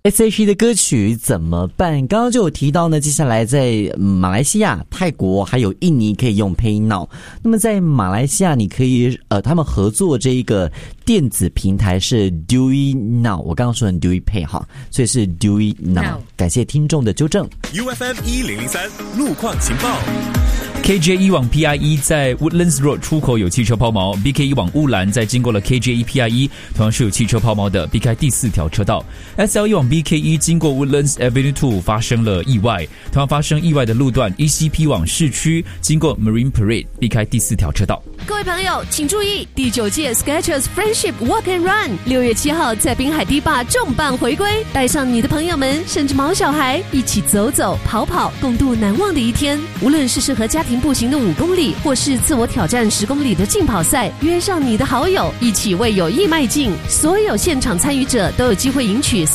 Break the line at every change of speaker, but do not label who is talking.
S.H.E 的歌曲怎么办？刚刚就有提到呢，接下来在马来西亚、泰国还有印尼可以用 PayNow。那么在马来西亚，你可以他们合作这一个电子平台是 Dui Now， 我刚刚说成 Dui Pay 哈，所以是 Dui Now。感谢听众的纠正。
UFM 1003路况情报。
KJ1 往 PIE 在 Woodlands Road 出口有汽车抛锚 ，BK1 往乌兰在经过了 KJ1 PIE 同样是有汽车抛锚的，避开第4条车道。SL1 往 BK1 经过 Woodlands Avenue 2发生了意外，同样发生意外的路段 ECP 往市区经过 Marine Parade 避开第4条车道。
各位朋友请注意，第9届 Skechers Friendship Walk and Run 6月7号在滨海堤坝重磅回归，带上你的朋友们甚至毛小孩一起走走跑跑，共度难忘的一天。无论是适合家庭步行的5公里，或是自我挑战10公里的竞跑赛，约上你的好友一起为友谊迈进。所有现场参与者都有机会赢取